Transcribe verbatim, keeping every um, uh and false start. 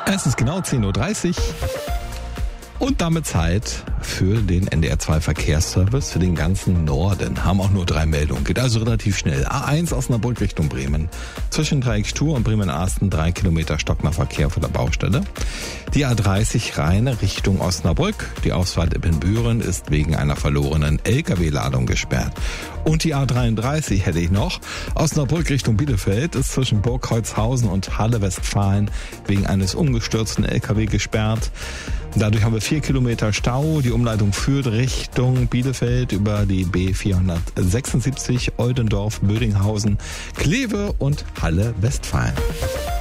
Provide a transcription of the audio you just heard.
Es ist genau zehn Uhr dreißig und damit Zeit für den N D R zwei Verkehrsservice für den ganzen Norden. Haben auch nur drei Meldungen, geht also relativ schnell. A eins Osnabrück Richtung Bremen. Zwischen Dreieckstur und Bremen-Arsten drei Kilometer stockender Verkehr vor der Baustelle. Die A dreißig Rheine Richtung Osnabrück. Die Ausfahrt Ippenbüren ist wegen einer verlorenen L K W-Ladung gesperrt. Und die A dreiunddreißig hätte ich noch. Osnabrück Richtung Bielefeld ist zwischen Burghaushausen und Halle-Westfalen wegen eines umgestürzten L K W gesperrt. Dadurch haben wir vier Kilometer Stau. Die Umleitung führt Richtung Bielefeld über die B vierhundertsechsundsiebzig, Oldendorf, Bödinghausen, Kleve und Halle-Westfalen.